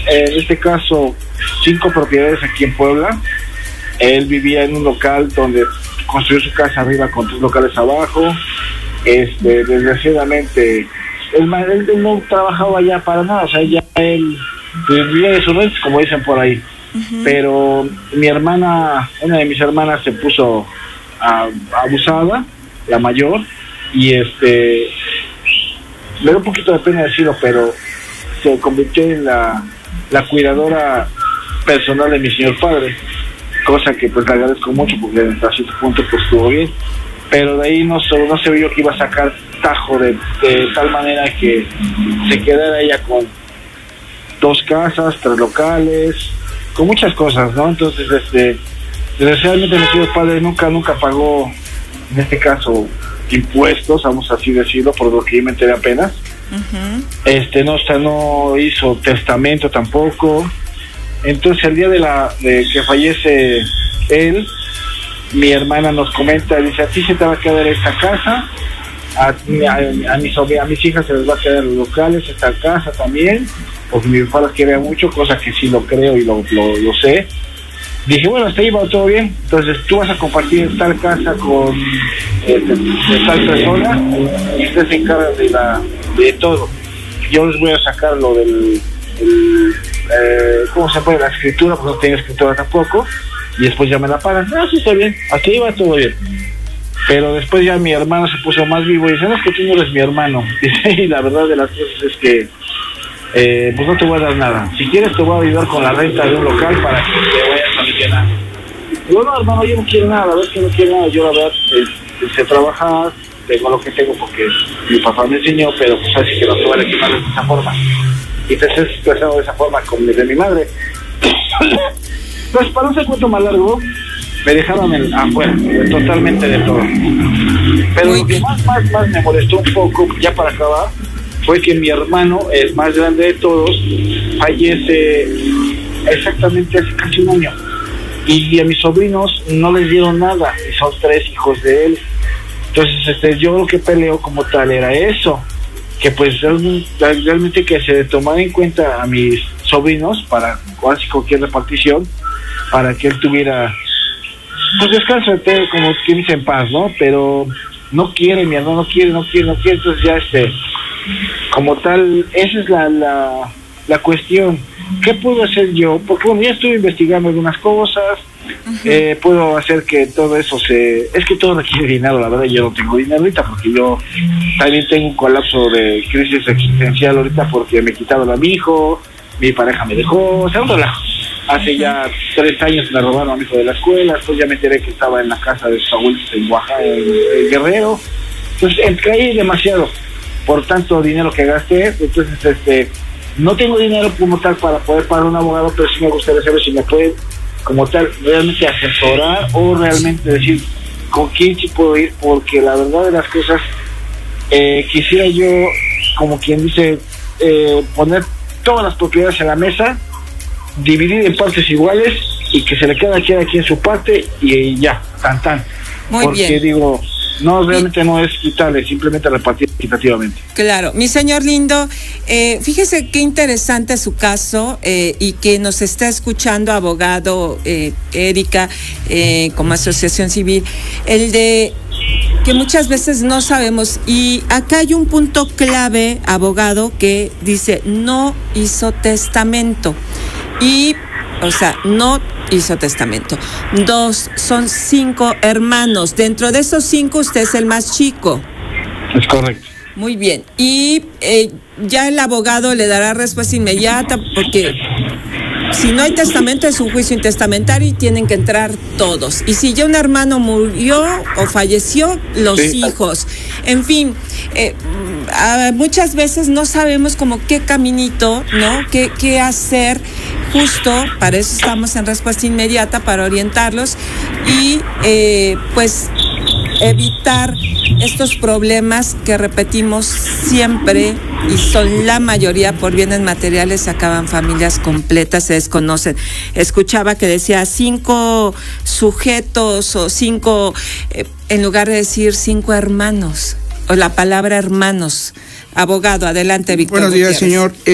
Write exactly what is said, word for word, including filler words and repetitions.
en este caso, cinco propiedades aquí en Puebla. Él vivía en un local donde construyó su casa arriba con tres locales abajo. Este, desgraciadamente, él, él no trabajaba ya para nada, o sea, ya él vivía de sus rentas, como dicen por ahí. Uh-huh. Pero mi hermana, una de mis hermanas se puso a, abusada, la mayor, y este, me da un poquito de pena decirlo, pero se convirtió en la, la cuidadora personal de mi señor padre, cosa que pues le agradezco mucho porque hasta cierto punto pues estuvo bien, pero de ahí no, no se vio que iba a sacar tajo de, de tal manera que se quedara ella con dos casas, tres locales, con muchas cosas, ¿no? Entonces, este, desgraciadamente mi señor padre nunca, nunca pagó, en este caso, impuestos, vamos así decirlo, por lo que yo me enteré apenas. Uh-huh. Este, no, o sea, no hizo testamento tampoco. Entonces el día de la de que fallece él, mi hermana nos comenta, dice, a ti se te va a quedar esta casa, a, a, a, mis, a mis hijas se les va a quedar los locales, esta casa también, porque mi papá las quiere mucho, cosa que sí lo creo y lo, lo, lo sé. Dije, bueno, hasta ahí va todo bien, entonces tú vas a compartir tal casa con eh, de, de tal persona y usted se encarga de, la, de todo. Yo les voy a sacar lo del... El, eh, ¿cómo se puede? La escritura, porque no tengo escritura tampoco, y después ya me la pagan. Ah, sí, está bien, hasta ahí va todo bien. Pero después ya mi hermano se puso más vivo y dice, no, es que tú no eres mi hermano. Y la verdad de las cosas es que eh, pues no te voy a dar nada. Si quieres te voy a ayudar con la renta de un local para que te vayas a aliviar. Digo, no, hermano, yo no quiero nada, la verdad es que no quiero nada. Yo la verdad eh, sé trabajar, tengo lo que tengo porque mi papá me enseñó, pero pues así que no se vale quemar de esa forma. Y te estás expresando de esa forma como de mi madre. Pues para un cuento más largo, me dejaron en, afuera, totalmente de todo. Pero lo que más, más, más me molestó un poco, ya para acabar, fue que mi hermano, el más grande de todos, fallece exactamente hace casi un año. Y a mis sobrinos no les dieron nada, y son tres hijos de él. Entonces, este, yo lo que peleo como tal era eso, que pues realmente que se tomara en cuenta a mis sobrinos para casi cualquier repartición, para que él tuviera pues descanso como quien dice en paz, ¿no? Pero no quiere, mi hermano, no quiere, no quiere, no quiere, entonces ya este, como tal, esa es la, la, la cuestión. ¿Qué puedo hacer yo? Porque bueno, ya estuve investigando algunas cosas. Uh-huh. eh, puedo hacer que todo eso se... Es que todo requiere dinero, la verdad yo no tengo dinero ahorita porque yo también tengo un colapso de crisis existencial ahorita porque me quitaron a mi hijo, mi pareja me dejó, o sea, un relajo. Hace uh-huh. ya tres años me robaron a mi hijo de la escuela, después ya me enteré que estaba en la casa de sus abuelos en Oaxaca, en, en Guerrero. Entonces caí demasiado por tanto dinero que gasté, entonces este no tengo dinero como tal para poder pagar un abogado, pero sí me gustaría saber si me puede como tal realmente asesorar o realmente decir con quién sí puedo ir, porque la verdad de las cosas eh, quisiera yo, como quien dice, eh, poner todas las propiedades en la mesa, dividir en partes iguales y que se le quede aquí, aquí en su parte y ya, tan tan. Muy porque bien. Digo, no, realmente no es quitarle, simplemente repartir equitativamente. Claro, mi señor lindo, eh, fíjese qué interesante su caso eh, y que nos está escuchando abogado eh, Erika eh, como asociación civil, el de que muchas veces no sabemos, y acá hay un punto clave, abogado, que dice no hizo testamento y o sea, no hizo testamento. Dos, son cinco hermanos. Dentro de esos cinco, usted es el más chico. Es correcto. Muy bien. Y eh, ya el abogado le dará respuesta inmediata porque si no hay testamento es un juicio intestamentario y tienen que entrar todos. Y si ya un hermano murió o falleció, los sí. hijos. En fin, eh, muchas veces no sabemos como qué caminito, ¿no? Qué, qué hacer. Justo, para eso estamos en respuesta inmediata, para orientarlos y eh, pues evitar estos problemas que repetimos siempre y son la mayoría por bienes materiales, se acaban familias completas, se desconocen. Escuchaba que decía cinco sujetos o cinco, eh, en lugar de decir cinco hermanos, o la palabra hermanos. Abogado, adelante, Víctor. Buenos días, Gutiérrez. señor.